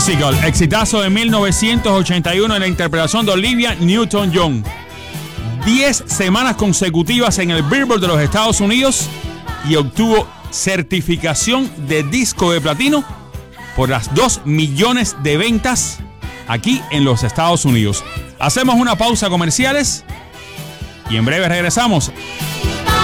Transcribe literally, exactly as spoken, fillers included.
Physical, exitazo de mil novecientos ochenta y uno en la interpretación de Olivia Newton-John. Diez semanas consecutivas en el Billboard de los Estados Unidos y obtuvo certificación de disco de platino por las dos millones de ventas aquí en los Estados Unidos. Hacemos una pausa comerciales y en breve regresamos.